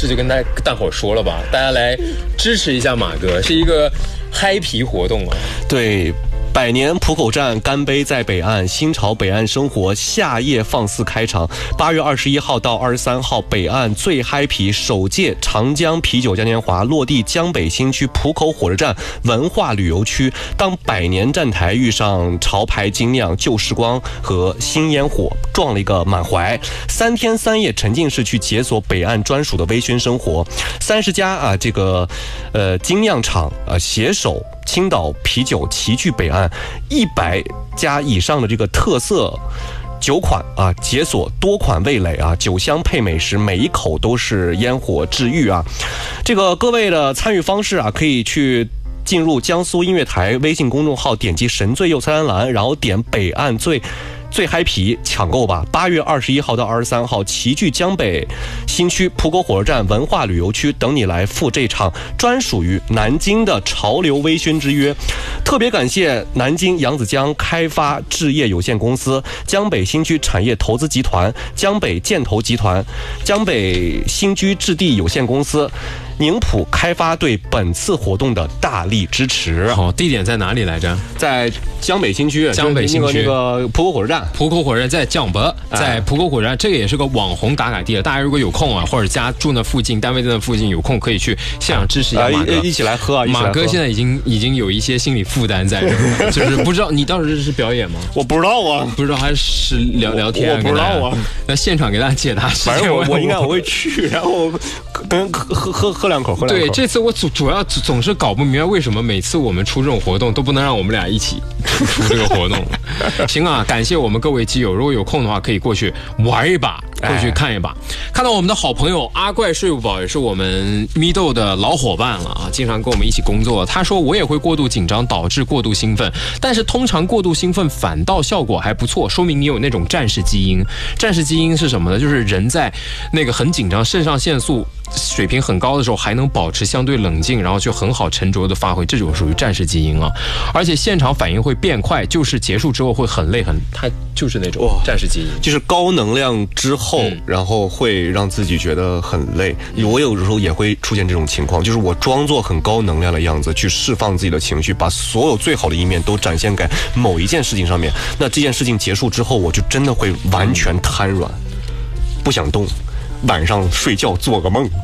事就跟大伙说了吧，大家来支持一下马哥，是一个嗨皮活动啊。 对。百年浦口站干杯在北岸，新潮北岸生活夏夜放肆开场。8月21号到23号，北岸最嗨皮首届长江啤酒嘉年华落地江北新区浦口火车站文化旅游区。当百年站台遇上潮牌精酿旧时光和新烟火，撞了一个满怀。3天3夜沉浸式去解锁北岸专属的微醺生活。30家精酿厂携手青岛啤酒齐聚北岸，100家以上的这个特色酒款解锁多款味蕾酒香配美食，每一口都是烟火治愈这个各位的参与方式可以去进入江苏音乐台微信公众号，点击神醉右菜单栏，然后点北岸最嗨皮抢购吧！8月21号到23号，齐聚江北新区浦口火车站文化旅游区，等你来赴这场专属于南京的潮流微醺之约。特别感谢南京扬子江开发置业有限公司、江北新区产业投资集团、江北建投集团、江北新居置地有限公司、宁浦开发对本次活动的大力支持。 好，地点在哪里来着？ 在江北新区， 江北新区那个浦口火车站。 浦口火车站在江北，在浦口火车站，这个也是个网红打卡地了。大家如果有空或者家住那附近，单位在那附近有空，可以去现场支持一下马哥， 一起来喝马哥现在已经有一些心理负担在这儿，就是不知道你到时是表演吗？ 我不知道不知道还是聊天？ 我不知道那现场给大家解答。 反正我应该我会去，然后跟喝两口。 对，这次我主要总是搞不明白为什么每次我们出这种活动都不能让我们俩一起出这个活动。行感谢我们各位基友，如果有空的话可以过去玩一把，过去看一把。看到我们的好朋友阿怪税务宝也是我们咪豆的老伙伴了经常跟我们一起工作。他说我也会过度紧张导致过度兴奋，但是通常过度兴奋反倒效果还不错，说明你有那种战士基因。战士基因是什么呢？就是人在那个很紧张，肾上腺素水平很高的时候还能保持相对冷静，然后就很好沉着的发挥，这种属于战士基因而且现场反应会变快，就是结束之后会很累他就是那种战士基因， 就是高能量之后然后会让自己觉得很累。我有时候也会出现这种情况，就是我装作很高能量的样子去释放自己的情绪，把所有最好的一面都展现给某一件事情上面，那这件事情结束之后我就真的会完全瘫软，不想动，晚上睡觉做个梦。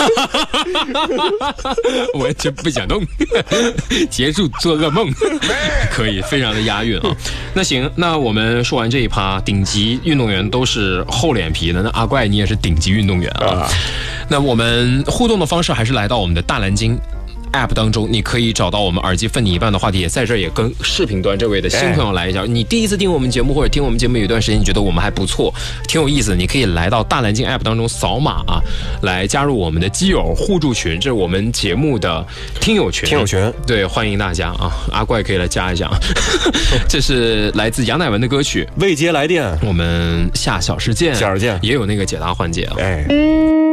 我真不想动。结束做个梦。可以，非常的押韵那行，那我们说完这一趴，顶级运动员都是厚脸皮的，那阿怪你也是顶级运动员那我们互动的方式还是来到我们的大蓝鲸App 当中，你可以找到我们耳机分你一半的话题，也在这儿也跟视频端这位的新朋友来一下。你第一次听我们节目或者听我们节目有一段时间，你觉得我们还不错，挺有意思的，你可以来到大蓝鲸 App 当中扫码来加入我们的基友互助群，这是我们节目的听友群。对，欢迎大家阿怪可以来加一下这是来自杨乃文的歌曲未接来电， 我们下小事件也有那个解答环节